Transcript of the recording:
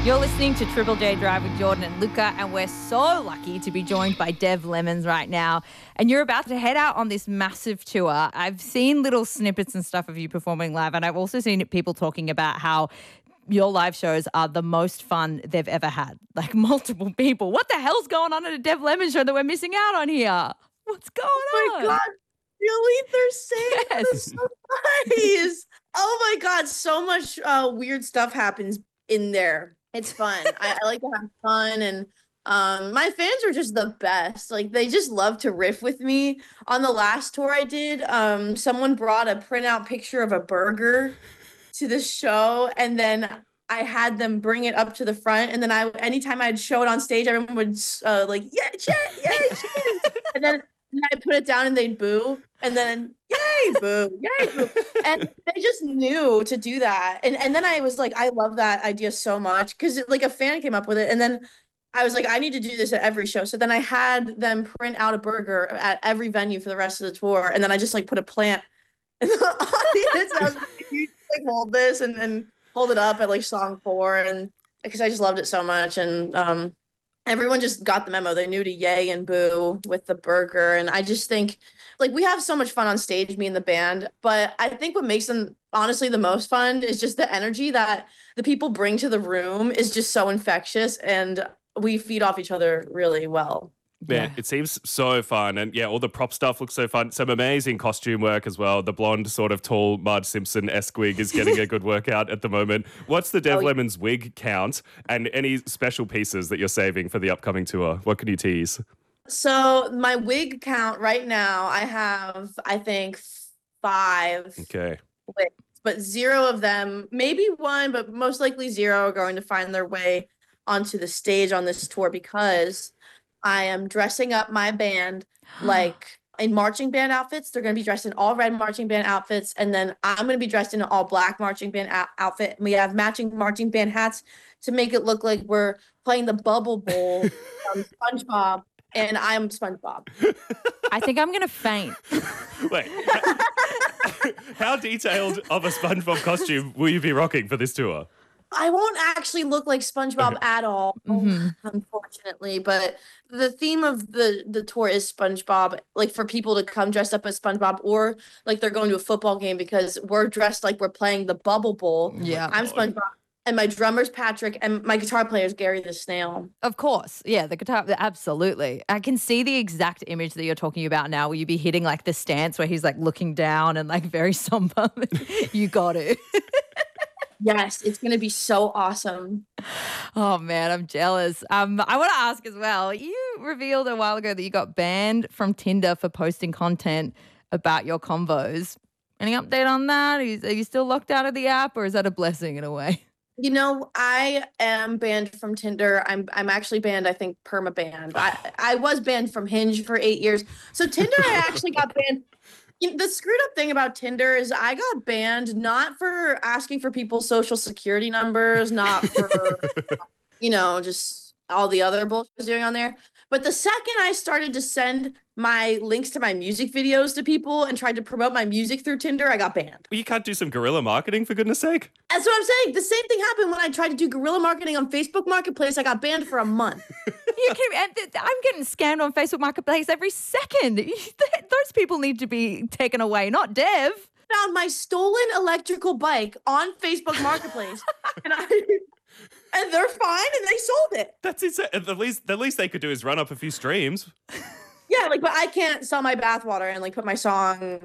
You're listening to Triple J Drive with Jordan and Luca, and we're so lucky to be joined by Dev Lemons right now. And you're about to head out on this massive tour. I've seen little snippets and stuff of you performing live, and I've also seen people talking about how your live shows are the most fun they've ever had. Like multiple people. What the hell's going on at a Dev Lemons show that we're missing out on here? What's going on? Oh my God. Really? They're saying Yes. this so nice. Oh my God. So much weird stuff happens in there. It's fun. I like to have fun, and my fans are just the best. Like, they just love to riff with me. On the last tour I did, someone brought a printout picture of a burger to the show, and then I had them bring it up to the front, and then anytime I'd show it on stage, everyone would like, yeah, cheer, yay, cheers. And then I put it down and they'd boo, and then yay, boo, yay, boo. And they just knew to do that. And then I was like, I love that idea so much, because like a fan came up with it, and then I was like, I need to do this at every show. So then I had them print out a burger at every venue for the rest of the tour, and then I just like put a plant in the audience. And I was like, you like hold this and hold it up at like song 4, and because I just loved it so much. And everyone just got the memo. They knew to yay and boo with the burger. And I just think, like, we have so much fun on stage, me and the band. But I think what makes them honestly the most fun is just the energy that the people bring to the room is just so infectious. And we feed off each other really well. Yeah, it seems so fun. And yeah, all the prop stuff looks so fun. Some amazing costume work as well. The blonde sort of tall Marge Simpson-esque wig is getting a good workout at the moment. What's the Dev Lemons wig count, and any special pieces that you're saving for the upcoming tour? What can you tease? So my wig count right now, I have, I think, 5 Okay. wigs, but 0 of them, maybe 1, but most likely 0 are going to find their way onto the stage on this tour, because I am dressing up my band like in marching band outfits. They're going to be dressed in all red marching band outfits. And then I'm going to be dressed in an all black marching band outfit. And we have matching marching band hats to make it look like we're playing the Bubble Bowl from SpongeBob. And I'm SpongeBob. I think I'm going to faint. Wait, how detailed of a SpongeBob costume will you be rocking for this tour? I won't actually look like SpongeBob at all, unfortunately. But the theme of the tour is SpongeBob, like for people to come dressed up as SpongeBob, or like they're going to a football game because we're dressed like we're playing the Bubble Bowl. Yeah. I'm SpongeBob, and my drummer's Patrick, and my guitar player is Gary the Snail. Of course. Yeah, the guitar, absolutely. I can see the exact image that you're talking about now, where you be hitting like the stance where he's like looking down and like very somber. You got it. Yes, it's going to be so awesome. Oh, man, I'm jealous. I want to ask as well, you revealed a while ago that you got banned from Tinder for posting content about your combos. Any update on that? Are you still locked out of the app, or is that a blessing in a way? You know, I am banned from Tinder. I'm actually banned, I think, perma-banned. I was banned from Hinge for 8 years. So Tinder, I actually got banned. The screwed up thing about Tinder is I got banned not for asking for people's social security numbers, not for, just all the other bullshit I was doing on there. But the second I started to send my links to my music videos to people and tried to promote my music through Tinder, I got banned. Well, you can't do some guerrilla marketing, for goodness sake. That's what I'm saying. The same thing happened when I tried to do guerrilla marketing on Facebook Marketplace. I got banned for a month. I'm getting scammed on Facebook Marketplace every second. Those people need to be taken away, not Dev. Found my stolen electrical bike on Facebook Marketplace, and they're fine, and they sold it. That's insane. The least they could do is run up a few streams. Yeah, but I can't sell my bathwater and put my song